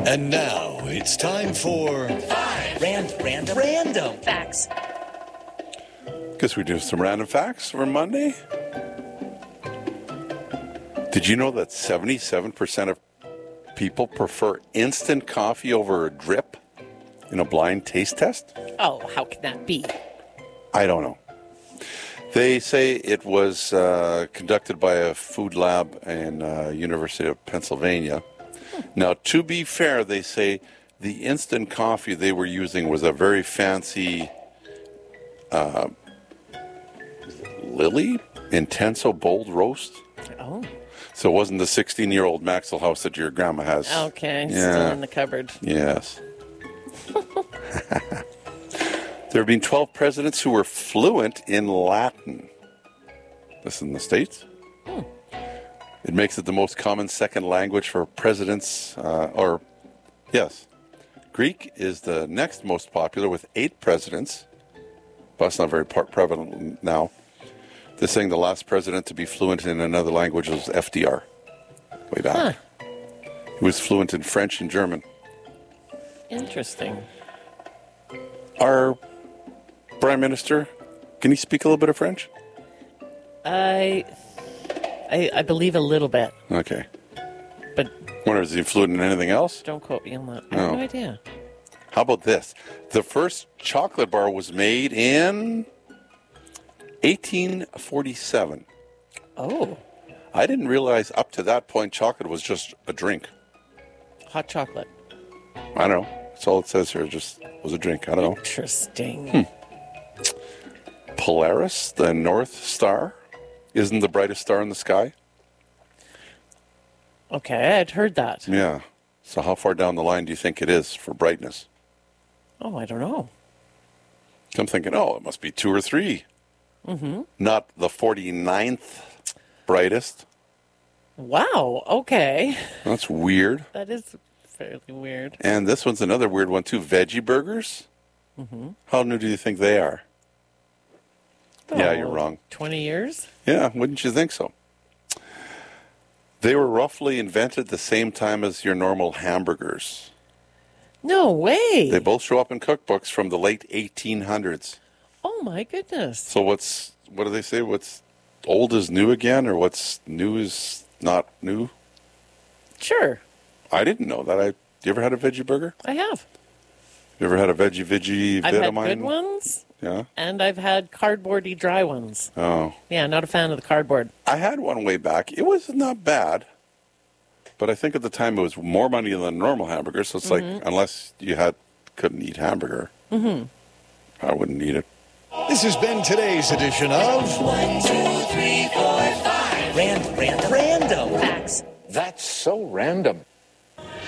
And now it's time for Random Facts. Guess we do some random facts for Monday. Did you know that 77% of people prefer instant coffee over a drip in a blind taste test? Oh, how can that be? I don't know. They say it was conducted by a food lab in University of Pennsylvania. Now, to be fair, they say the instant coffee they were using was a very fancy Lily Intenso Bold Roast. Oh. So it wasn't the 16-year-old Maxwell House that your grandma has. Okay, still in the cupboard. Yes. There have been 12 presidents who were fluent in Latin. This is in the States. It makes it the most common second language for presidents, Greek is the next most popular with 8 presidents, but it's not very prevalent now. They're saying the last president to be fluent in another language was FDR, way back. He was fluent in French and German. Interesting. Our Prime Minister, can he speak a little bit of French? I believe a little bit, Okay. but Wonder, is he fluent in anything else? don't quote me on that. I No. have no idea. How about this? The first chocolate bar was made in 1847. Oh, I didn't realize up to that point chocolate was just a drink. hot chocolate. I don't know. That's all it says here. Just was a drink. I don't know. Interesting. Polaris, the North Star, isn't the brightest star in the sky. Okay, I'd heard that. Yeah. So how far down the line do you think it is for brightness? Oh, I don't know. I'm thinking, it must be 2 or 3. Mm-hmm. Not the 49th brightest. Wow, okay. That's weird. That is fairly weird. And this one's another weird one, too. Veggie burgers? Mm-hmm. How new do you think they are? Yeah, you're wrong. 20 years? Yeah, wouldn't you think so? They were roughly invented the same time as your normal hamburgers. No way. They both show up in cookbooks from the late 1800s. Oh, my goodness. So what do they say? What's old is new again, or what's new is not new? Sure, I didn't know that. You ever had a veggie burger? I have. You ever had a veggie I've had Vitamine? good ones, Yeah. and I've had cardboardy dry ones. Oh. Yeah, not a fan of the cardboard. I had one way back. It was not bad. But I think at the time it was more money than normal hamburger. So it's like, unless you couldn't eat hamburger, I wouldn't eat it. This has been today's edition of 1, 2, 3, 4, 5. Random Facts. That's so random.